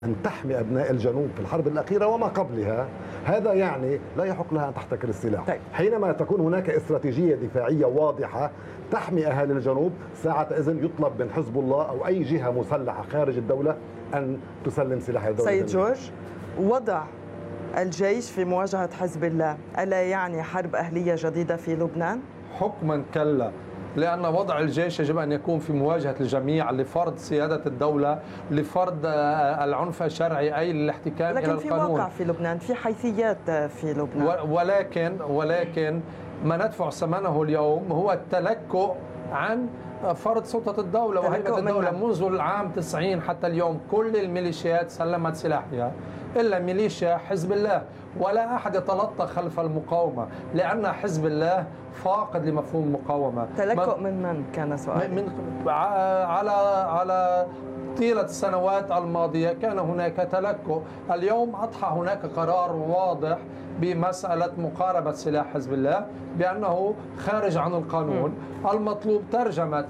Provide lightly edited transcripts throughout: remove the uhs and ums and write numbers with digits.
أن تحمي أبناء الجنوب في الحرب الأخيرة وما قبلها. هذا يعني لا يحق لها أن تحتكر السلاح. طيب. حينما تكون هناك استراتيجية دفاعية واضحة تحمي أهالي الجنوب، ساعة إذن يطلب من حزب الله أو أي جهة مسلحة خارج الدولة أن تسلم سلاح الدولة. سيد جورج، وضع الجيش في مواجهة حزب الله ألا يعني حرب أهلية جديدة في لبنان؟ حكما كلا، لأن وضع الجيش يجب أن يكون في مواجهة الجميع لفرض سيادة الدولة، لفرض العنف الشرعي أي الاحتكام إلى القانون. لكن في واقع في لبنان، في حيثيات في لبنان، ولكن ما ندفع ثمنه اليوم هو التلكؤ عن فرض سلطة الدولة وهيبة الدولة. منذ العام 90 حتى اليوم كل الميليشيات سلمت سلاحها إلا ميليشيا حزب الله، ولا أحد يتلطخ خلف المقاومة لأن حزب الله فاقد لمفهوم المقاومة. تلكؤ من كان سؤالي؟ على طيلة السنوات الماضية كان هناك تلكؤ. اليوم أضحى هناك قرار واضح بمسألة مقاربة سلاح حزب الله بأنه خارج عن القانون. المطلوب ترجمة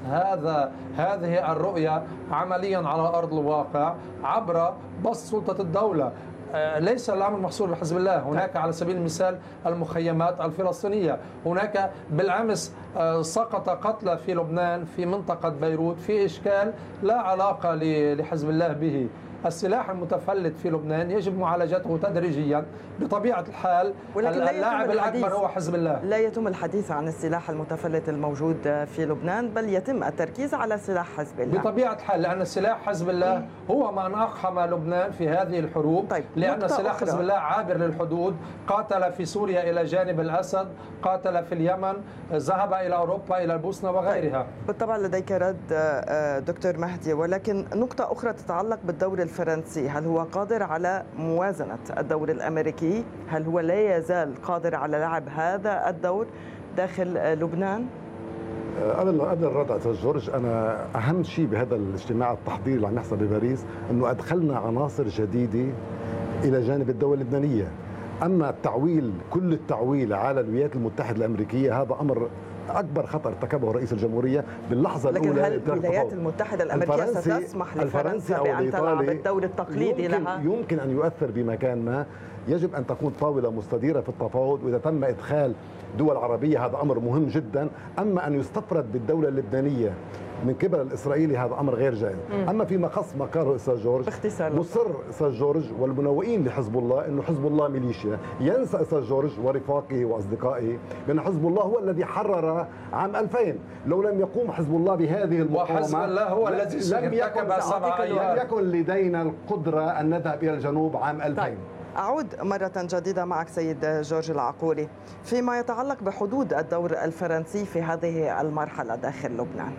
هذه الرؤية عمليا على أرض الواقع عبر بسط سلطة الدولة. ليس الأمر محصور بحزب الله. هناك على سبيل المثال المخيمات الفلسطينية، هناك بالأمس سقط قتلى في لبنان في منطقة بيروت في إشكال لا علاقة لحزب الله به. السلاح المتفلت في لبنان يجب معالجته تدريجيا بطبيعة الحال. اللاعب الأكبر هو حزب الله. لا يتم الحديث عن السلاح المتفلت الموجود في لبنان، بل يتم التركيز على سلاح حزب الله بطبيعة الحال، لأن سلاح حزب الله هو من أقحم لبنان في هذه الحروب. طيب. لأن سلاح حزب الله عابر للحدود، قاتل في سوريا إلى جانب الأسد، قاتل في اليمن، ذهب إلى أوروبا إلى البوسنة وغيرها. طيب. بالطبع لديك رد دكتور مهدي، ولكن نقطة أخرى تتعلق بالدور الفرنسي. هل هو قادر على موازنة الدور الأمريكي؟ هل هو لا يزال قادر على لعب هذا الدور داخل لبنان؟ قبل الرد على جورج، أنا أهم شيء بهذا الاجتماع التحضيري اللي عم يحصل بباريس أنه أدخلنا عناصر جديدة إلى جانب الدولة اللبنانية. أما التعويل، كل التعويل على الولايات المتحدة الأمريكية، هذا أمر أكبر خطأ ارتكبه رئيس الجمهورية باللحظة الأولى. لكن هل الولايات المتحدة الأمريكية ستسمح لفرنسا بأن تلعب الدور التقليدي لها؟ يمكن أن يؤثر بمكان ما. يجب أن تكون طاولة مستديرة في التفاوض، وإذا تم إدخال دول عربية هذا أمر مهم جدا. أما أن يستفرد بالدولة اللبنانية من قبل الإسرائيلي هذا أمر غير جائز. أما فيما خص ما قاله أستاذ جورج، مصر أستاذ جورج والمنوئين لحزب الله أنه حزب الله ميليشيا. ينسى أستاذ جورج ورفاقه وأصدقائه بأن حزب الله هو الذي حرر عام 2000. لو لم يقوم حزب الله بهذه المقاومة، وحزب الله هو الذي ارتكب 7 أيام، لم يكن لدينا القدرة أن نذهب إلى الجنوب عام 2000. طيب. أعود مرة جديدة معك سيد جورج العقوري فيما يتعلق بحدود الدور الفرنسي في هذه المرحلة داخل لبنان.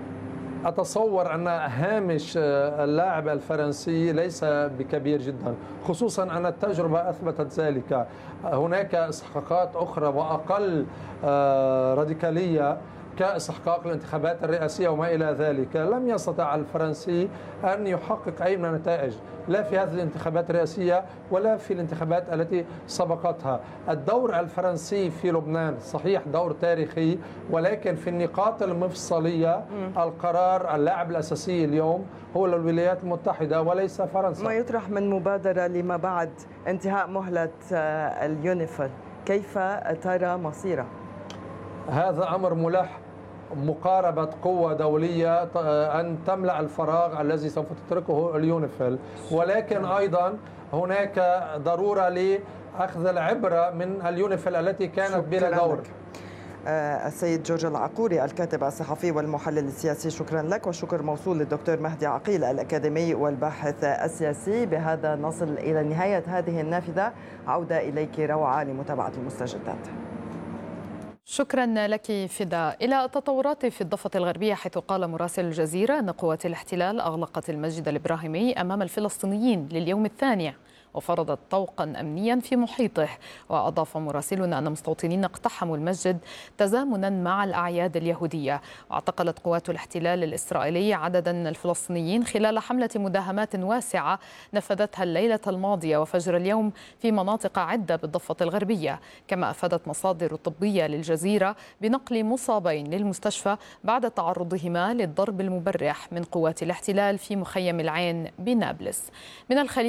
أتصور أن هامش اللاعب الفرنسي ليس بكبير جدا، خصوصا أن التجربة أثبتت ذلك. هناك إسحاقات أخرى وأقل راديكالية كإسحاق الانتخابات الرئاسية وما إلى ذلك. لم يستطع الفرنسي أن يحقق أي من النتائج، لا في هذه الانتخابات الرئاسية ولا في الانتخابات التي سبقتها. الدور الفرنسي في لبنان صحيح دور تاريخي، ولكن في النقاط المفصلية القرار اللاعب الأساسي اليوم هو الولايات المتحدة وليس فرنسا. ما يطرح من مبادرة لما بعد انتهاء مهلة اليونيفيل، كيف ترى مصيره؟ هذا أمر ملح. مقاربة قوة دولية أن تملأ الفراغ الذي سوف تتركه اليونيفيل، ولكن أيضا هناك ضرورة لأخذ العبرة من اليونيفيل التي كانت بلا دور. السيد جورج العقوري الكاتب الصحفي والمحلل السياسي، شكرا لك. وشكر موصول للدكتور مهدي عقيل الأكاديمي والباحث السياسي. بهذا نصل إلى نهاية هذه النافذة. عودة إليك روعة لمتابعة المستجدات. شكرا لك فدا. إلى التطورات في الضفة الغربية، حيث قال مراسل الجزيرة أن قوات الاحتلال أغلقت المسجد الإبراهيمي أمام الفلسطينيين لليوم الثاني وفرضت طوقا أمنيا في محيطه. وأضاف مراسلنا أن مستوطنين اقتحموا المسجد تزامنا مع الأعياد اليهودية. واعتقلت قوات الاحتلال الإسرائيلي عددا من الفلسطينيين خلال حملة مداهمات واسعة نفذتها الليلة الماضية وفجر اليوم في مناطق عدة بالضفة الغربية. كما أفادت مصادر طبية للجزيرة بنقل مصابين للمستشفى بعد تعرضهما للضرب المبرح من قوات الاحتلال في مخيم العين بنابلس. من الخليج